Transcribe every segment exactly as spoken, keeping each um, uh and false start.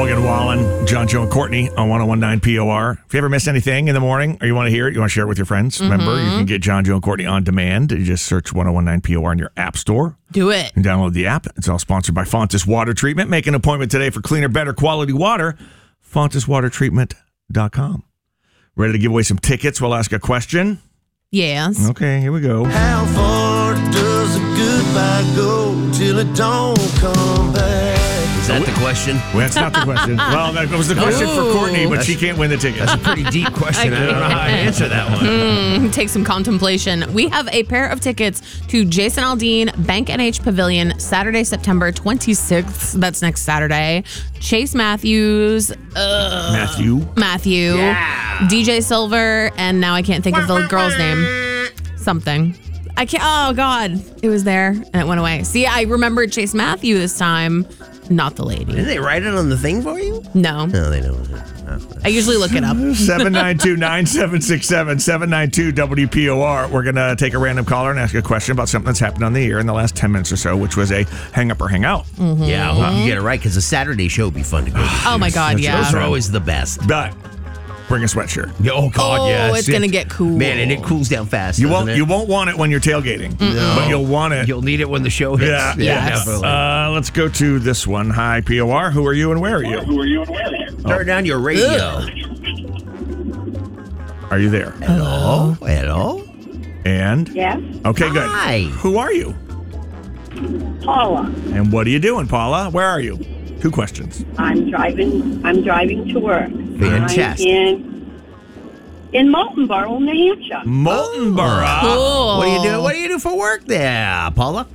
Morgan Wallen, John, Joe, and Courtney on one oh one point nine P O R. If you ever miss anything in the morning or you want to hear it, you want to share it with your friends, mm-hmm. remember, you can get John, Joe, and Courtney on demand. You just search one oh one point nine P O R in your app store. Do it. And download the app. It's all sponsored by Fontis Water Treatment. Make an appointment today for cleaner, better quality water. Fontis Water Treatment dot com. Ready to give away some tickets? We'll ask a question. Yes. Okay, here we go. How far does a goodbye go till it don't come back? Is that the question? Well, that's not the question. Well, that was the question Ooh. for Courtney, but That's, she can't win the ticket. That's a pretty deep question. I don't know how to answer that one. Mm, take some contemplation. We have a pair of tickets to Jason Aldean Bank N H Pavilion, Saturday, September twenty-sixth. That's next Saturday. Chase Matthews. Uh, Matthew. Matthew. Yeah. D J Silver. And now I can't think of the girl's name. Something. I can't. Oh, God. It was there and it went away. See, I remembered Chase Matthew this time. Not the lady. Did they write it on the thing for you? No. No, they don't. I usually look it up. seven nine two, nine seven six seven, seven nine two W P O R. We're going to take a random caller and ask a question about something that's happened on the air in the last ten minutes or so, which was a hang up or hang out. Mm-hmm. Yeah, I hope you get it right because a Saturday show would be fun to go to. Oh, my God, yeah. Those are always the best. But bring a sweatshirt. Oh, God, Oh, yes. it's going to get cool. Man, and it cools down fast. You won't doesn't it? you won't want it when you're tailgating, No. but you'll want it. You'll need it when the show hits. Yeah, Yes. definitely. Uh, let's go to this one. Hi, P O R. Who are you and where are you? Who are you and where are you? Turn down your radio. Ugh. Are you there? Hello? Hello? And? Yes, Okay, good. Hi. Who are you? Paula. And what are you doing, Paula? Where are you? Two questions. I'm driving. I'm driving to work. Fantastic. I'm in in Moulton Borough, New Hampshire. Molten Borough. Cool. What do you do? What do you do for work there, Paula?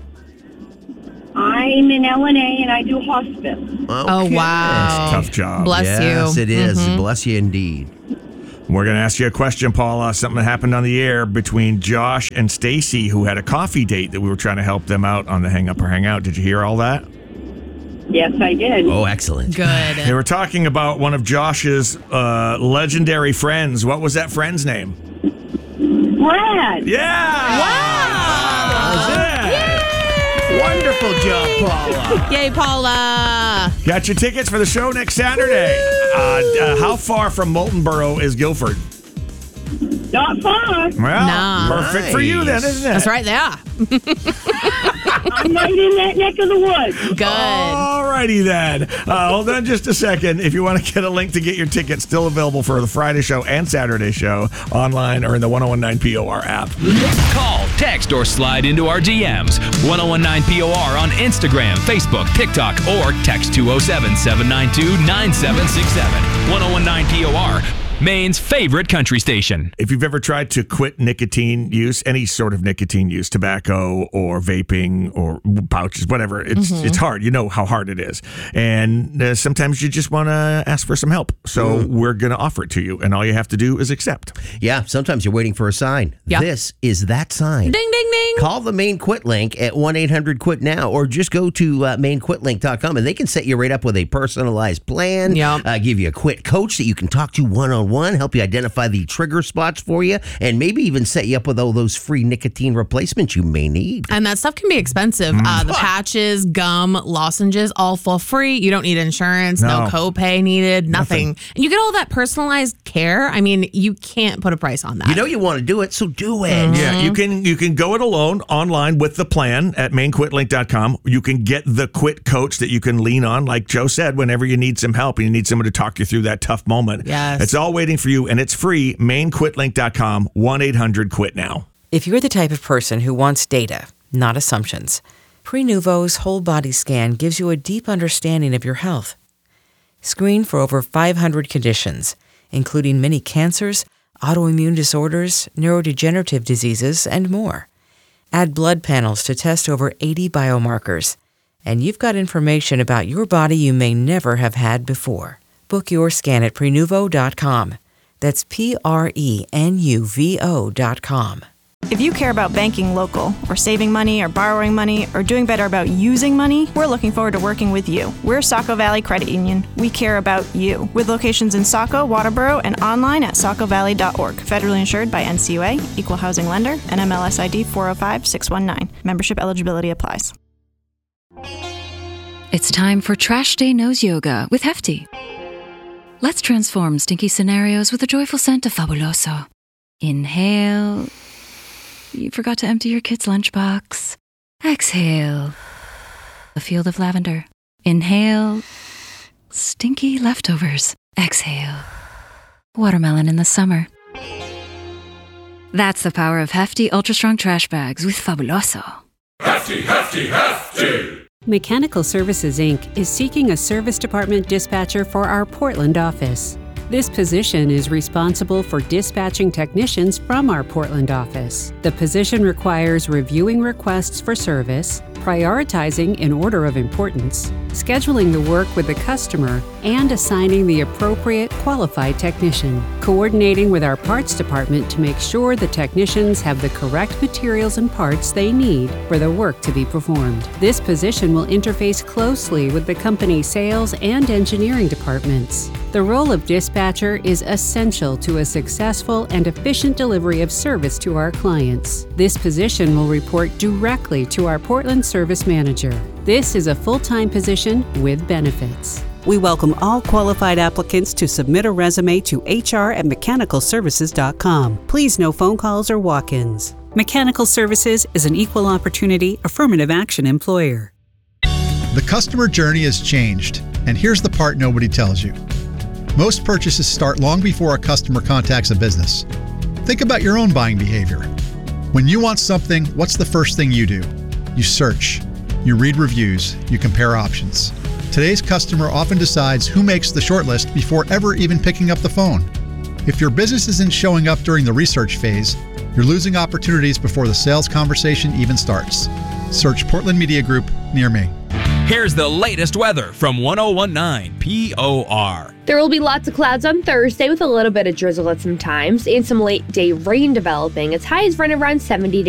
I'm in L N A and I do hospice. Oh, wow. Tough job. Bless Yes, you. it is. Mhm. Bless you indeed. We're going to ask you a question, Paula. Something that happened on the air between Josh and Stacy, who had a coffee date that we were trying to help them out on the Hang Up or Hang Out. Did you hear all that? Yes, I did. Oh, excellent. They Good. were talking about one of Josh's uh, legendary friends. What was that friend's name? Brad. Yeah! Wow. Yeah. Wonderful job, Paula. Yay, Paula. Got your tickets for the show next Saturday. Uh, uh, how far from Molten Borough is Guilford? Not far. Well, Nah. perfect for you then, isn't it? That's right there. I'm right in that neck of the woods. Good. All righty then. Uh, hold on just a second. If you want to get a link to get your tickets, still available for the Friday show and Saturday show online or in the one oh one point nine P O R app. Call, text, or slide into our D Ms. one oh one nine P O R on Instagram, Facebook, TikTok, or text two oh seven, seven nine two, nine seven six seven. one oh one nine P O R, Maine's favorite country station. If you've ever tried to quit nicotine use, any sort of nicotine use, tobacco or vaping or pouches, whatever, it's Mm-hmm. it's hard. You know how hard it is. And uh, sometimes you just want to ask for some help. So we're going to offer it to you. And all you have to do is accept. Yeah, sometimes you're waiting for a sign. Yeah. This is that sign. Ding, ding, ding. Call the Maine Quit link at one eight hundred quit now, or just go to uh, maine quit link dot com and they can set you right up with a personalized plan, Yep. uh, give you a quit coach that you can talk to one-on-one, help you identify the trigger spots for you, and maybe even set you up with all those free nicotine replacements you may need. And that stuff can be expensive. Uh, the patches, gum, lozenges, all for free. You don't need insurance, no, No. copay needed, nothing. And you get all that personalized care. I mean, you can't put a price on that. You know you want to do it, so do it. Yeah, you can you can go it alone online with the plan at maine quit link dot com. You can get the quit coach that you can lean on, like Joe said, whenever you need some help and you need someone to talk you through that tough moment. Yes. It's all waiting for you, and it's free. maine quit link dot com, one eight hundred quit now. If you're the type of person who wants data, not assumptions, Prenuvo's whole body scan gives you a deep understanding of your health. Screen for over five hundred conditions, including many cancers, autoimmune disorders, neurodegenerative diseases, and more. Add blood panels to test over eighty biomarkers, and you've got information about your body you may never have had before. Book your scan at prenuvo dot com. That's P R E N U V O dot com. If you care about banking local, or saving money, or borrowing money, or doing better about using money, we're looking forward to working with you. We're Saco Valley Credit Union. We care about you. With locations in Saco, Waterboro, and online at saco valley dot org. Federally insured by N C U A, Equal Housing Lender, N M L S I D four oh five six one nine. Membership eligibility applies. It's time for Trash Day Nose Yoga with Hefty. Let's transform stinky scenarios with the joyful scent of Fabuloso. Inhale. You forgot to empty your kid's lunchbox. Exhale. A field of lavender. Inhale. Stinky leftovers. Exhale. Watermelon in the summer. That's the power of hefty, ultra-strong trash bags with Fabuloso. Hefty, hefty, hefty! Mechanical Services, Incorporated is seeking a service department dispatcher for our Portland office. This position is responsible for dispatching technicians from our Portland office. The position requires reviewing requests for service, prioritizing in order of importance, scheduling the work with the customer, and assigning the appropriate qualified technician, coordinating with our parts department to make sure the technicians have the correct materials and parts they need for the work to be performed. This position will interface closely with the company's sales and engineering departments. The role of dispatcher is essential to a successful and efficient delivery of service to our clients. This position will report directly to our Portland Service Manager. This is a full-time position with benefits. We welcome all qualified applicants to submit a resume to h r at mechanical services dot com. Please no phone calls or walk-ins. Mechanical Services is an equal opportunity affirmative action employer. The customer journey has changed, and here's the part nobody tells you. Most purchases start long before a customer contacts a business. Think about your own buying behavior. When you want something, what's the first thing you do? You search. You read reviews. You compare options. Today's customer often decides who makes the shortlist before ever even picking up the phone. If your business isn't showing up during the research phase, you're losing opportunities before the sales conversation even starts. Search Portland Media Group near me. Here's the latest weather from one oh one point nine P O R. There will be lots of clouds on Thursday with a little bit of drizzle at some times and some late day rain developing. Its highs run around seventy degrees.